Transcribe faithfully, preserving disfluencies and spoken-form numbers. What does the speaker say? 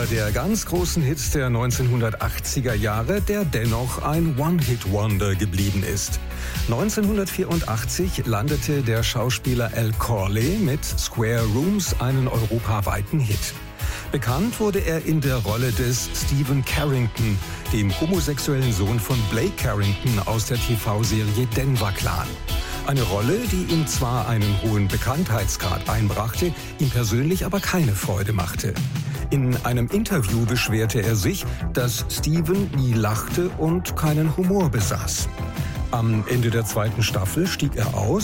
Einer der ganz großen Hits der neunzehnhundertachtziger Jahre, der dennoch ein One-Hit-Wonder geblieben ist. neunzehnhundertvierundachtzig landete der Schauspieler Al Corley mit Square Rooms einen europaweiten Hit. Bekannt wurde er in der Rolle des Stephen Carrington, dem homosexuellen Sohn von Blake Carrington aus der T V-Serie Denver Clan. Eine Rolle, die ihm zwar einen hohen Bekanntheitsgrad einbrachte, ihm persönlich aber keine Freude machte. In einem Interview beschwerte er sich, dass Stephen nie lachte und keinen Humor besaß. Am Ende der zweiten Staffel stieg er aus